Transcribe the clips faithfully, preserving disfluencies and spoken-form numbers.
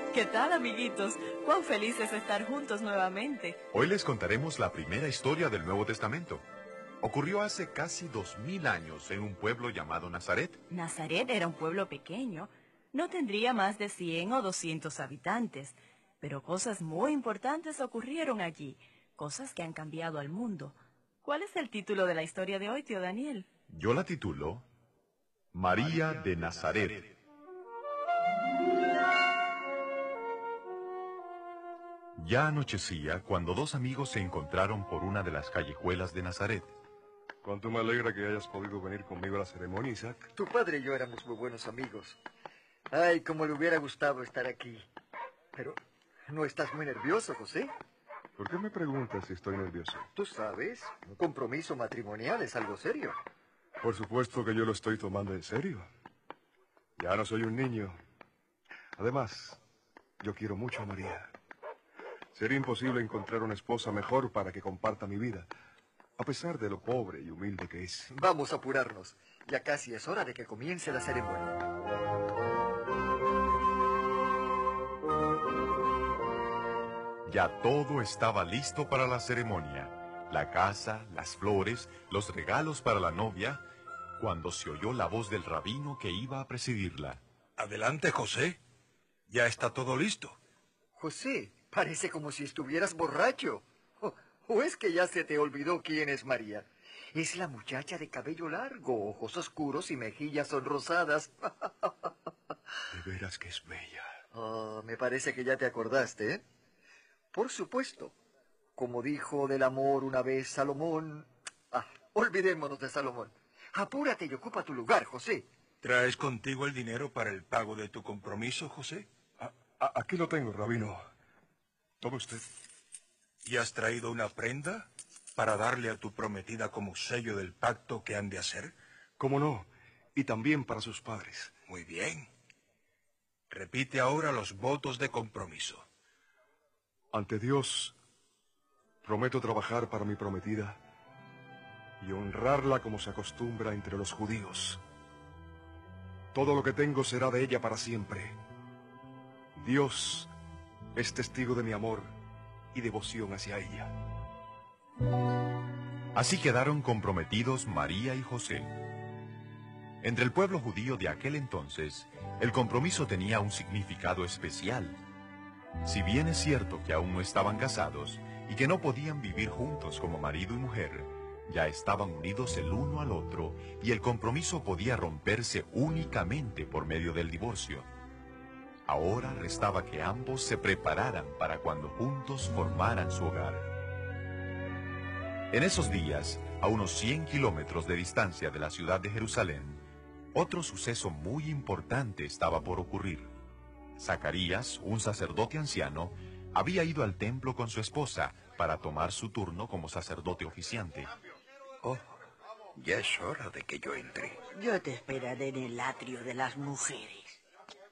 ¿Qué tal, amiguitos? Cuán felices de estar juntos nuevamente. Hoy les contaremos la primera historia del Nuevo Testamento. Ocurrió hace casi dos mil años en un pueblo llamado Nazaret. Nazaret era un pueblo pequeño. No tendría más de cien o doscientos habitantes. Pero cosas muy importantes ocurrieron allí. Cosas que han cambiado al mundo. ¿Cuál es el título de la historia de hoy, tío Daniel? Yo la titulo María de Nazaret. Ya anochecía cuando dos amigos se encontraron por una de las callejuelas de Nazaret. Cuánto me alegra que hayas podido venir conmigo a la ceremonia, Isaac. Tu padre y yo éramos muy buenos amigos. Ay, cómo le hubiera gustado estar aquí. Pero, ¿no estás muy nervioso, José? ¿Por qué me preguntas si estoy nervioso? Tú sabes, un compromiso matrimonial es algo serio. Por supuesto que yo lo estoy tomando en serio. Ya no soy un niño. Además, yo quiero mucho a María. Sería imposible encontrar una esposa mejor para que comparta mi vida, a pesar de lo pobre y humilde que es. Vamos a apurarnos. Ya casi es hora de que comience la ceremonia. Ya todo estaba listo para la ceremonia. La casa, las flores, los regalos para la novia, cuando se oyó la voz del rabino que iba a presidirla. Adelante, José. Ya está todo listo. José, parece como si estuvieras borracho. ¿O, o es que ya se te olvidó quién es María? Es la muchacha de cabello largo, ojos oscuros y mejillas sonrosadas. De veras que es bella. Oh, me parece que ya te acordaste, ¿eh? Por supuesto. Como dijo del amor una vez Salomón... Ah, olvidémonos de Salomón. Apúrate y ocupa tu lugar, José. ¿Traes contigo el dinero para el pago de tu compromiso, José? A- a- aquí lo tengo, rabino. Tome usted. ¿Y has traído una prenda para darle a tu prometida como sello del pacto que han de hacer? ¿Cómo no? Y también para sus padres. Muy bien. Repite ahora los votos de compromiso. Ante Dios, prometo trabajar para mi prometida y honrarla como se acostumbra entre los judíos. Todo lo que tengo será de ella para siempre. Dios es testigo de mi amor y devoción hacia ella. Así quedaron comprometidos María y José. Entre el pueblo judío de aquel entonces, el compromiso tenía un significado especial. Si bien es cierto que aún no estaban casados y que no podían vivir juntos como marido y mujer, ya estaban unidos el uno al otro y el compromiso podía romperse únicamente por medio del divorcio. Ahora restaba que ambos se prepararan para cuando juntos formaran su hogar. En esos días, a unos cien kilómetros de distancia de la ciudad de Jerusalén, otro suceso muy importante estaba por ocurrir. Zacarías, un sacerdote anciano, había ido al templo con su esposa para tomar su turno como sacerdote oficiante. Oh, ya es hora de que yo entre. Yo te esperaré en el atrio de las mujeres.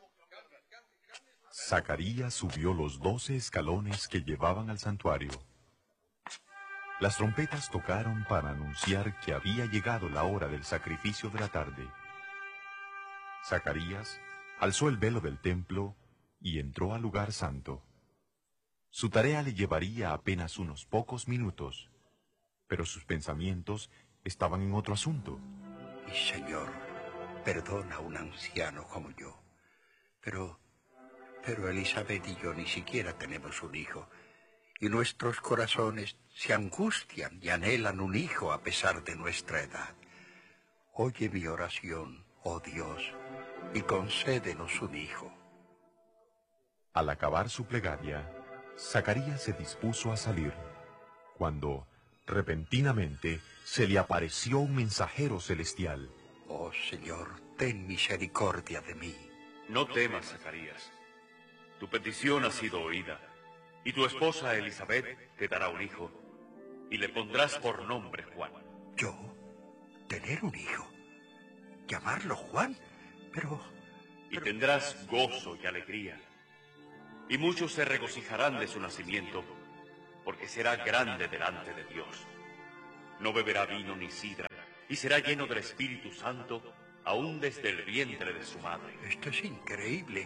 Zacarías subió los doce escalones que llevaban al santuario. Las trompetas tocaron para anunciar que había llegado la hora del sacrificio de la tarde. Zacarías alzó el velo del templo y entró al lugar santo. Su tarea le llevaría apenas unos pocos minutos, pero sus pensamientos estaban en otro asunto. Mi Señor, perdona a un anciano como yo, pero, pero Elizabeth y yo ni siquiera tenemos un hijo, y nuestros corazones se angustian y anhelan un hijo a pesar de nuestra edad. Oye mi oración, oh Dios, y concédenos un hijo. Al acabar su plegaria, Zacarías se dispuso a salir, cuando, repentinamente, se le apareció un mensajero celestial. Oh Señor, ten misericordia de mí. No temas, Zacarías. Tu petición ha sido oída, y tu esposa Elizabeth te dará un hijo, y le pondrás por nombre Juan. ¿Yo? ¿Tener un hijo? ¿Llamarlo Juan? Pero... Y tendrás gozo y alegría, y muchos se regocijarán de su nacimiento, porque será grande delante de Dios. No beberá vino ni sidra, y será lleno del Espíritu Santo, aún desde el vientre de su madre. Esto es increíble.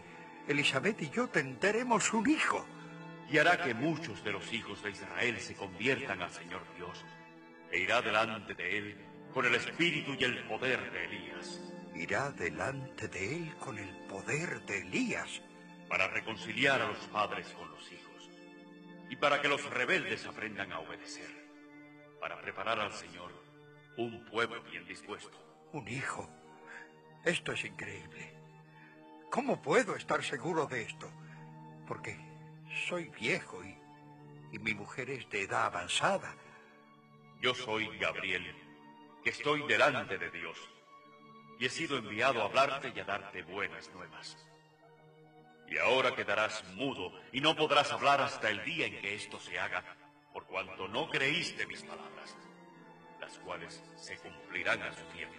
Elizabeth y yo tendremos un hijo. Y hará que muchos de los hijos de Israel se conviertan al Señor Dios, e irá delante de él con el espíritu y el poder de Elías. Irá delante de él con el poder de Elías. Para reconciliar a los padres con los hijos, y para que los rebeldes aprendan a obedecer, para preparar al Señor un pueblo bien dispuesto. Un hijo. Esto es increíble. ¿Cómo puedo estar seguro de esto? Porque soy viejo y, y mi mujer es de edad avanzada. Yo soy Gabriel, que estoy delante de Dios, y he sido enviado a hablarte y a darte buenas nuevas. Y ahora quedarás mudo y no podrás hablar hasta el día en que esto se haga, por cuanto no creíste mis palabras, las cuales se cumplirán a su tiempo.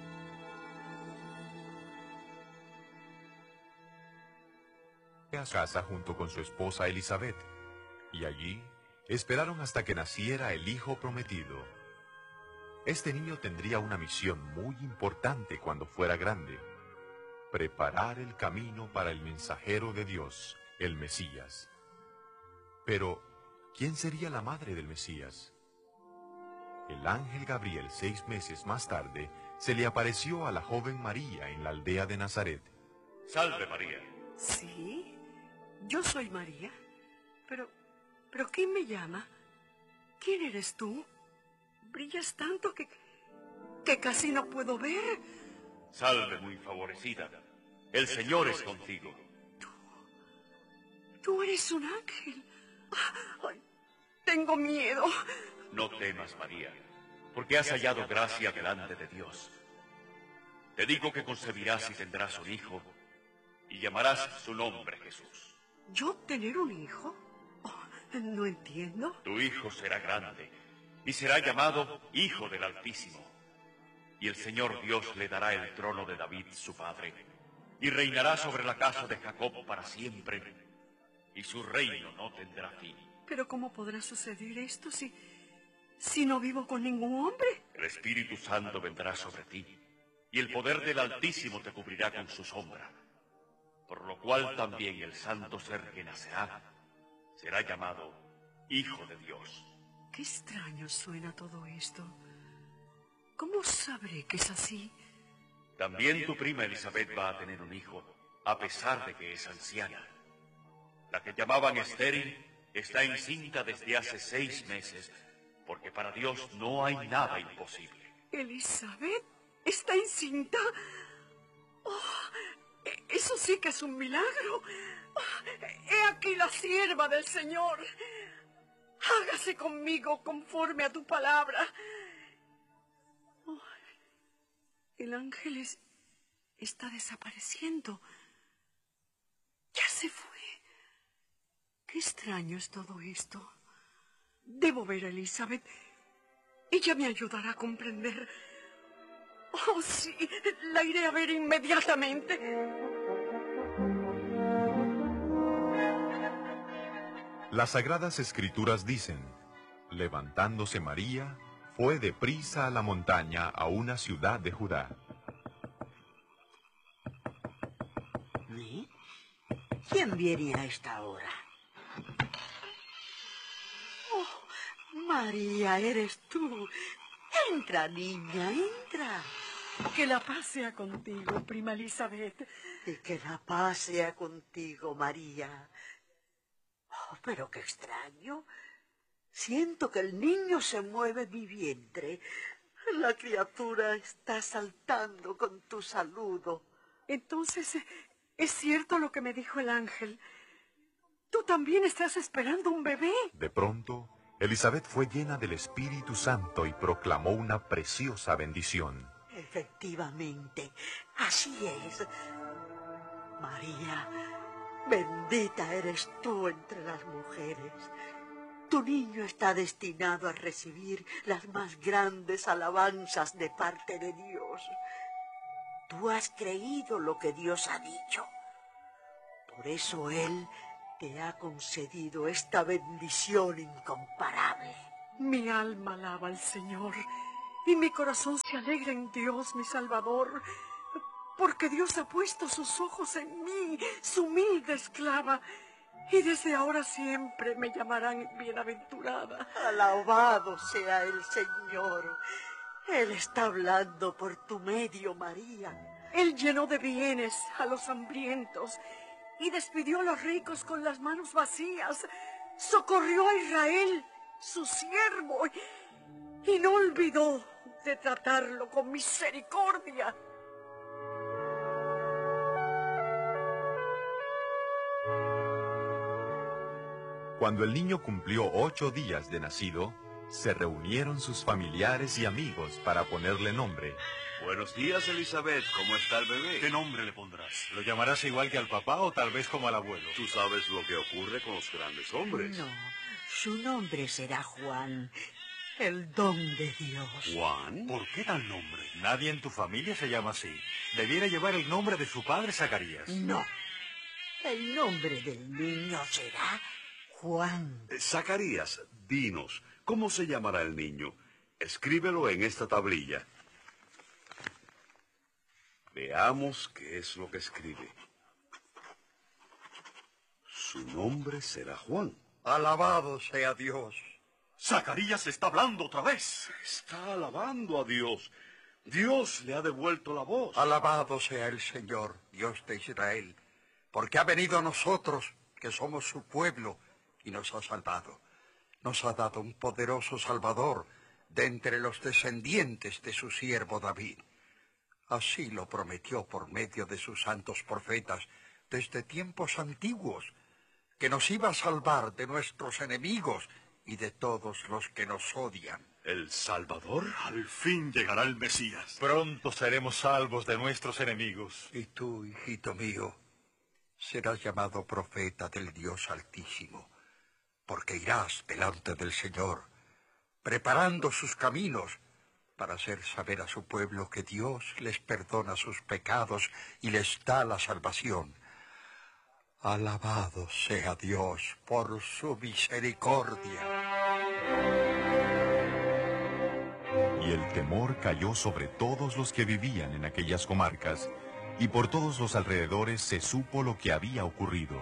A casa junto con su esposa Elizabeth, y allí esperaron hasta que naciera el hijo prometido. Este niño tendría una misión muy importante cuando fuera grande: preparar el camino para el mensajero de Dios, el Mesías. Pero, ¿quién sería la madre del Mesías? El ángel Gabriel, seis meses más tarde, se le apareció a la joven María en la aldea de Nazaret. Salve, María. Sí, yo soy María. Pero, pero ¿quién me llama? ¿Quién eres tú? Brillas tanto que, que casi no puedo ver. Salve, muy favorecida. El Señor es contigo. Tú, tú eres un ángel. Ay, tengo miedo. No temas, María, porque has hallado gracia delante de Dios. Te digo que concebirás y tendrás un hijo, y llamarás su nombre Jesús. ¿Yo tener un hijo? Oh, no entiendo. Tu hijo será grande, y será llamado Hijo del Altísimo. Y el Señor Dios le dará el trono de David, su padre, y reinará sobre la casa de Jacob para siempre, y su reino no tendrá fin. ¿Pero cómo podrá suceder esto si, si no vivo con ningún hombre? El Espíritu Santo vendrá sobre ti, y el poder del Altísimo te cubrirá con su sombra, por lo cual también el santo ser que nacerá será llamado Hijo de Dios. Qué extraño suena todo esto. ¿Cómo sabré que es así? También tu prima Elizabeth va a tener un hijo, a pesar de que es anciana. La que llamaban estéril está encinta desde hace seis meses, porque para Dios no hay nada imposible. ¿Elizabeth está encinta? Oh, eso sí que es un milagro. Oh, he aquí la sierva del Señor. Hágase conmigo conforme a tu palabra. Oh, el ángel es, está desapareciendo. Ya se fue. Qué extraño es todo esto. Debo ver a Elizabeth. Ella me ayudará a comprender. Oh, sí, la iré a ver inmediatamente. Las Sagradas Escrituras dicen: levantándose María, fue deprisa a la montaña, a una ciudad de Judá. ¿Eh? ¿Quién viene a esta hora? Oh, María, eres tú. Entra, niña, entra. Que la paz sea contigo, prima Elizabeth. Y que la paz sea contigo, María. Oh, pero qué extraño. Siento que el niño se mueve en mi vientre. La criatura está saltando con tu saludo. Entonces, ¿es cierto lo que me dijo el ángel? ¿Tú también estás esperando un bebé? De pronto, Elizabeth fue llena del Espíritu Santo y proclamó una preciosa bendición. Efectivamente, así es. María, bendita eres tú entre las mujeres. Tu niño está destinado a recibir las más grandes alabanzas de parte de Dios. Tú has creído lo que Dios ha dicho. Por eso Él te ha concedido esta bendición incomparable. Mi alma alaba al Señor y mi corazón se alegra en Dios, mi Salvador, porque Dios ha puesto sus ojos en mí, su humilde esclava, y desde ahora siempre me llamarán bienaventurada. Alabado sea el Señor. Él está hablando por tu medio, María. Él llenó de bienes a los hambrientos y despidió a los ricos con las manos vacías. Socorrió a Israel, su siervo, y no olvidó de tratarlo con misericordia. Cuando el niño cumplió ocho días de nacido, se reunieron sus familiares y amigos para ponerle nombre. Buenos días, Elizabeth. ¿Cómo está el bebé? ¿Qué nombre le pondrás? ¿Lo llamarás igual que al papá o tal vez como al abuelo? Tú sabes lo que ocurre con los grandes hombres. No, su nombre será Juan, el don de Dios. ¿Juan? ¿Por qué tal nombre? Nadie en tu familia se llama así. Debiera llevar el nombre de su padre Zacarías. No, el nombre del niño será Juan. Eh, Zacarías, dinos, ¿cómo se llamará el niño? Escríbelo en esta tablilla. Veamos qué es lo que escribe. Su nombre será Juan. Alabado sea Dios. Zacarías está hablando otra vez. Está alabando a Dios. Dios le ha devuelto la voz. Alabado sea el Señor, Dios de Israel, porque ha venido a nosotros, que somos su pueblo, y nos ha salvado. Nos ha dado un poderoso Salvador de entre los descendientes de su siervo David. Así lo prometió por medio de sus santos profetas desde tiempos antiguos, que nos iba a salvar de nuestros enemigos y de todos los que nos odian. ¿El Salvador? Al fin llegará el Mesías. Pronto seremos salvos de nuestros enemigos. Y tú, hijito mío, serás llamado profeta del Dios Altísimo, porque irás delante del Señor, preparando sus caminos, para hacer saber a su pueblo que Dios les perdona sus pecados y les da la salvación. Alabado sea Dios por su misericordia. Y el temor cayó sobre todos los que vivían en aquellas comarcas, y por todos los alrededores se supo lo que había ocurrido.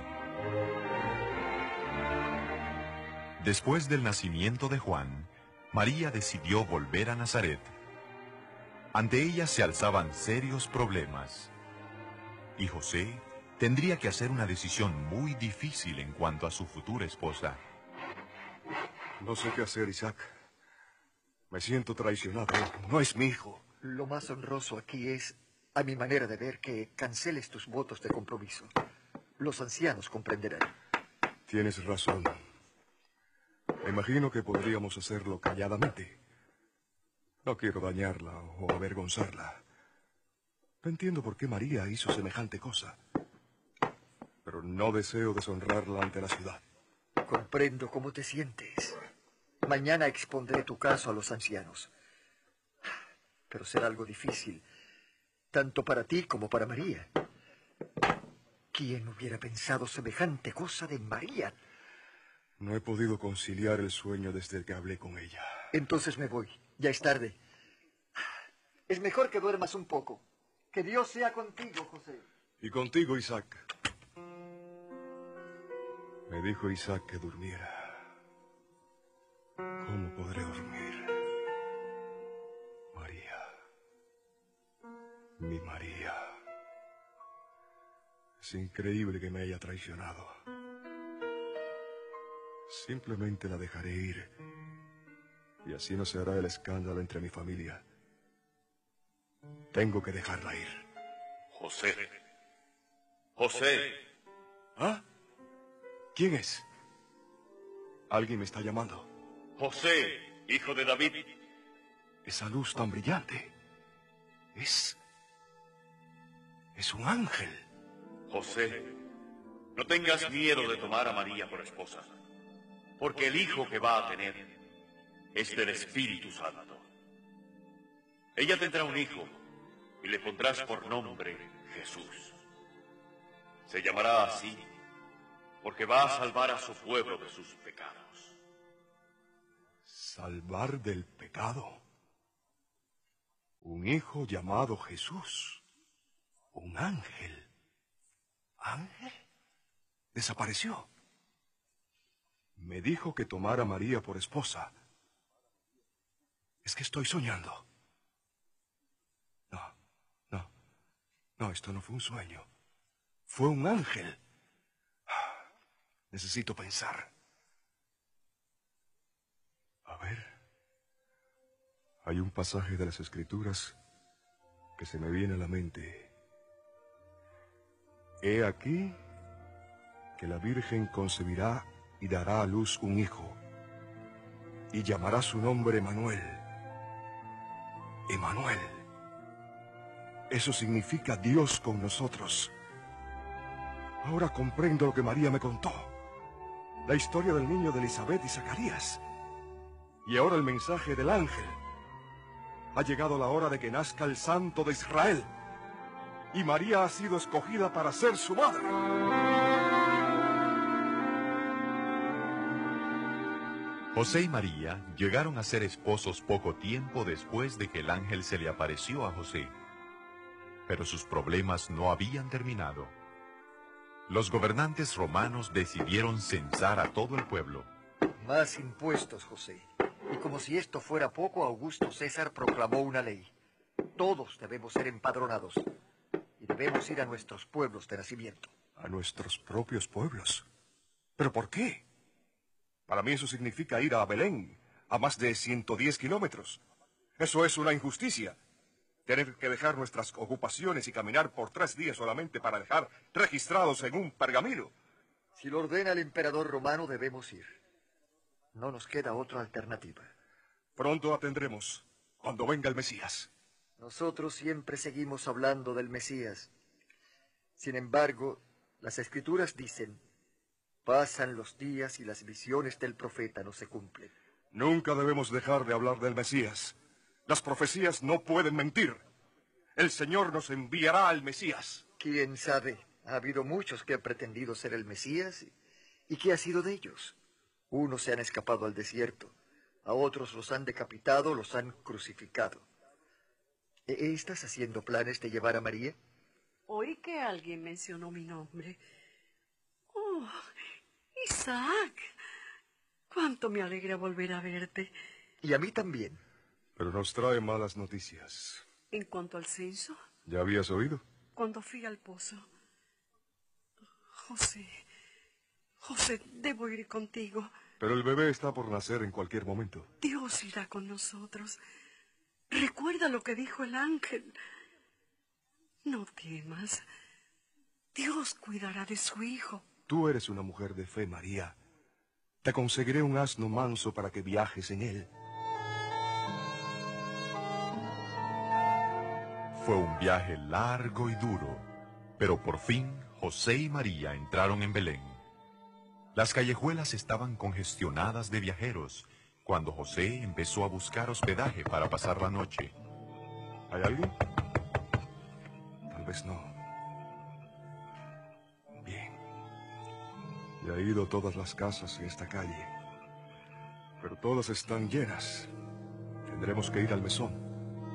Después del nacimiento de Juan, María decidió volver a Nazaret. Ante ella se alzaban serios problemas, y José tendría que hacer una decisión muy difícil en cuanto a su futura esposa. No sé qué hacer, Isaac. Me siento traicionado. No es mi hijo. Lo más honroso aquí es, a mi manera de ver, que canceles tus votos de compromiso. Los ancianos comprenderán. Tienes razón. Me imagino que podríamos hacerlo calladamente. No quiero dañarla o avergonzarla. No entiendo por qué María hizo semejante cosa. Pero no deseo deshonrarla ante la ciudad. Comprendo cómo te sientes. Mañana expondré tu caso a los ancianos. Pero será algo difícil, tanto para ti como para María. ¿Quién hubiera pensado semejante cosa de María? No he podido conciliar el sueño desde que hablé con ella. Entonces me voy. Ya es tarde. Es mejor que duermas un poco. Que Dios sea contigo, José. Y contigo, Isaac. Me dijo Isaac que durmiera. ¿Cómo podré dormir? María. Mi María. Es increíble que me haya traicionado. Simplemente la dejaré ir. Y así no se hará el escándalo entre mi familia. Tengo que dejarla ir. José. José. ¿Ah? ¿Quién es? Alguien me está llamando. José, hijo de David. Esa luz tan brillante. Es... es un ángel. José, no tengas miedo de tomar a María por esposa, porque el hijo que va a tener es del Espíritu Santo. Ella tendrá un hijo y le pondrás por nombre Jesús. Se llamará así porque va a salvar a su pueblo de sus pecados. ¿Salvar del pecado? Un hijo llamado Jesús. Un ángel. ¿Ángel? Desapareció. Me dijo que tomara a María por esposa. Es que estoy soñando. No, no, no, esto no fue un sueño. Fue un ángel. Necesito pensar. A ver. Hay un pasaje de las Escrituras que se me viene a la mente. He aquí que la Virgen concebirá y dará a luz un hijo, y llamará su nombre Emanuel. Emanuel. Eso significa Dios con nosotros. Ahora comprendo lo que María me contó. La historia del niño de Elizabeth y Zacarías. Y ahora el mensaje del ángel. Ha llegado la hora de que nazca el Santo de Israel. Y María ha sido escogida para ser su madre. José y María llegaron a ser esposos poco tiempo después de que el ángel se le apareció a José. Pero sus problemas no habían terminado. Los gobernantes romanos decidieron censar a todo el pueblo. Más impuestos, José. Y como si esto fuera poco, Augusto César proclamó una ley. Todos debemos ser empadronados. Y debemos ir a nuestros pueblos de nacimiento. ¿A nuestros propios pueblos? ¿Pero por qué? Para mí eso significa ir a Belén, a más de ciento diez kilómetros. Eso es una injusticia. Tener que dejar nuestras ocupaciones y caminar por tres días solamente para dejar registrados en un pergamino. Si lo ordena el emperador romano, debemos ir. No nos queda otra alternativa. Pronto la tendremos, cuando venga el Mesías. Nosotros siempre seguimos hablando del Mesías. Sin embargo, las Escrituras dicen, pasan los días y las visiones del profeta no se cumplen. Nunca debemos dejar de hablar del Mesías. Las profecías no pueden mentir. El Señor nos enviará al Mesías. ¿Quién sabe? Ha habido muchos que han pretendido ser el Mesías. ¿Y qué ha sido de ellos? Unos se han escapado al desierto. A otros los han decapitado, los han crucificado. ¿Estás haciendo planes de llevar a María? Oí que alguien mencionó mi nombre. Oh, Isaac. Cuánto me alegra volver a verte. Y a mí también. Pero nos trae malas noticias. En cuanto al censo. ¿Ya habías oído? Cuando fui al pozo. José, José, debo ir contigo. Pero el bebé está por nacer en cualquier momento. Dios irá con nosotros. Recuerda lo que dijo el ángel. No temas. Dios cuidará de su hijo. Tú eres una mujer de fe, María. Te conseguiré un asno manso para que viajes en él. Fue un viaje largo y duro, pero por fin José y María entraron en Belén. Las callejuelas estaban congestionadas de viajeros cuando José empezó a buscar hospedaje para pasar la noche. ¿Hay alguien? Tal vez no. Bien. Ya he ido a todas las casas en esta calle, pero todas están llenas. Tendremos que ir al mesón.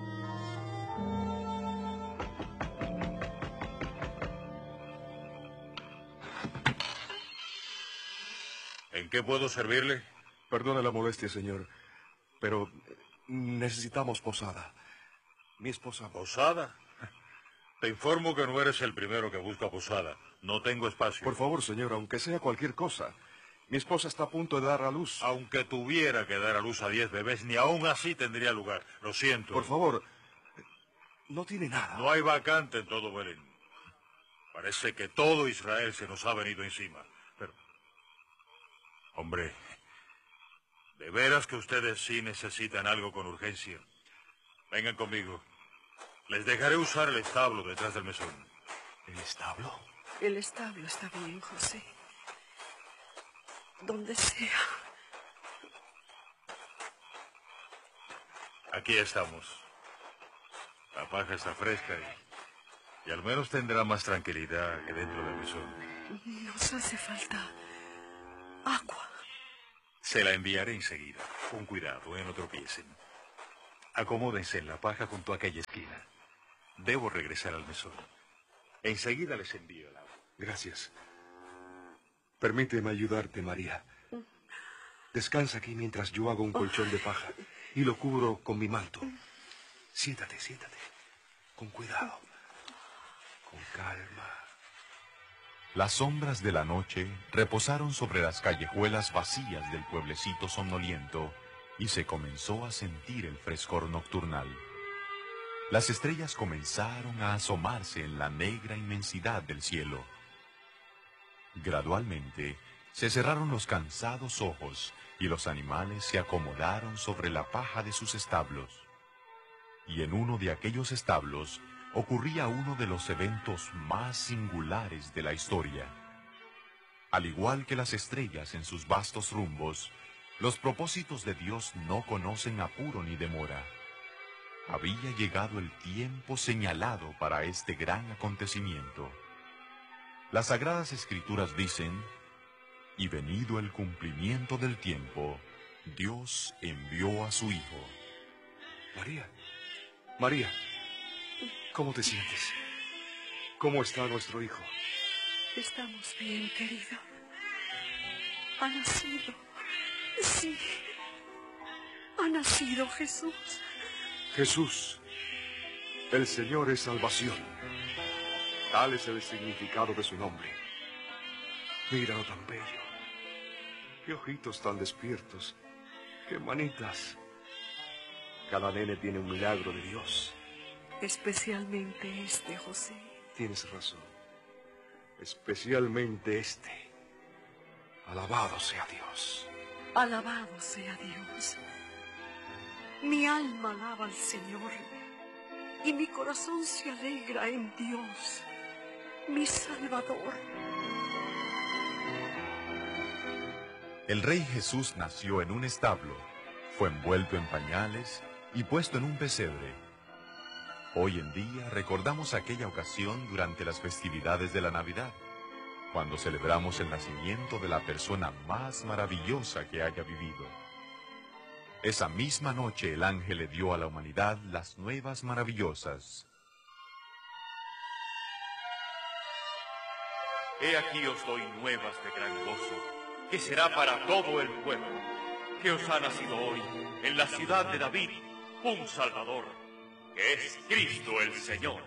¿En qué puedo servirle? Perdone la molestia, señor, pero necesitamos posada. Mi esposa... ¿Posada? Te informo que no eres el primero que busca posada. No tengo espacio. Por favor, señor, aunque sea cualquier cosa. Mi esposa está a punto de dar a luz. Aunque tuviera que dar a luz a diez bebés, ni aún así tendría lugar. Lo siento. Por favor, no tiene nada. No hay vacante en todo Belén. Parece que todo Israel se nos ha venido encima. Pero... Hombre, de veras que ustedes sí necesitan algo con urgencia. Vengan conmigo. Les dejaré usar el establo detrás del mesón. ¿El establo? El establo está bien, José. Donde sea. Aquí estamos. La paja está fresca y, y al menos tendrá más tranquilidad que dentro del mesón. Nos hace falta agua. Se la enviaré enseguida. Con cuidado, ¿eh? No tropiecen. Acomódense en la paja junto a aquella esquina. Debo regresar al mesón. Enseguida les envío el agua. Gracias. Permíteme ayudarte, María. Descansa aquí mientras yo hago un colchón de paja y lo cubro con mi manto. Siéntate, siéntate. Con cuidado. Con calma. Las sombras de la noche reposaron sobre las callejuelas vacías del pueblecito somnoliento y se comenzó a sentir el frescor nocturnal. Las estrellas comenzaron a asomarse en la negra inmensidad del cielo. Gradualmente se cerraron los cansados ojos y los animales se acomodaron sobre la paja de sus establos. Y en uno de aquellos establos ocurría uno de los eventos más singulares de la historia. Al igual que las estrellas en sus vastos rumbos, los propósitos de Dios no conocen apuro ni demora. Había llegado el tiempo señalado para este gran acontecimiento. Las Sagradas Escrituras dicen, y venido el cumplimiento del tiempo, Dios envió a su Hijo. María, María, ¿cómo te sientes? ¿Cómo está nuestro hijo? Estamos bien, querido. Ha nacido. Sí. Ha nacido Jesús. Jesús, el Señor es salvación. Tal es el significado de su nombre. Míralo tan bello. Qué ojitos tan despiertos. Qué manitas. Cada nene tiene un milagro de Dios. Especialmente este, José. Tienes razón. Especialmente este. Alabado sea Dios. Alabado sea Dios. Mi alma alaba al Señor y mi corazón se alegra en Dios, mi Salvador. El Rey Jesús nació en un establo, fue envuelto en pañales y puesto en un pesebre. Hoy en día recordamos aquella ocasión durante las festividades de la Navidad, cuando celebramos el nacimiento de la persona más maravillosa que haya vivido. Esa misma noche el ángel le dio a la humanidad las nuevas maravillosas. He aquí os doy nuevas de gran gozo, que será para todo el pueblo, que os ha nacido hoy, en la ciudad de David, un Salvador, que es Cristo el Señor.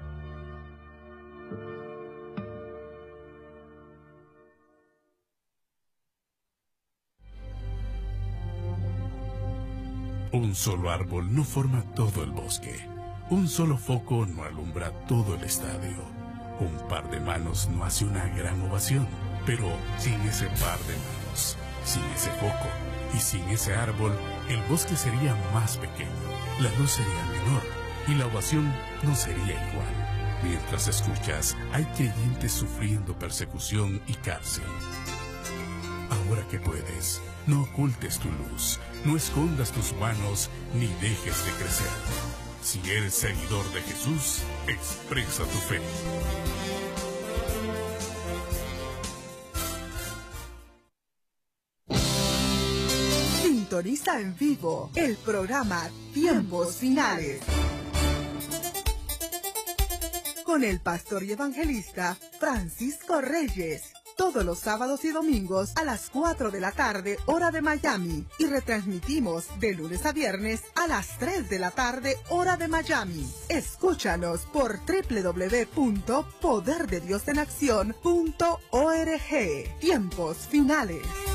Un solo árbol no forma todo el bosque. Un solo foco no alumbra todo el estadio. Un par de manos no hace una gran ovación. Pero sin ese par de manos, sin ese foco y sin ese árbol, el bosque sería más pequeño, la luz sería menor y la ovación no sería igual. Mientras escuchas, hay creyentes sufriendo persecución y cárcel. Ahora que puedes, no ocultes tu luz, no escondas tus manos, ni dejes de crecer. Si eres seguidor de Jesús, expresa tu fe. Sintoniza en vivo el programa Tiempos Finales con el pastor y evangelista Francisco Reyes. Todos los sábados y domingos a las cuatro de la tarde, hora de Miami. Y retransmitimos de lunes a viernes a las tres de la tarde, hora de Miami. Escúchanos por doble u doble u doble u punto poder de dios en acción punto org. Tiempos Finales.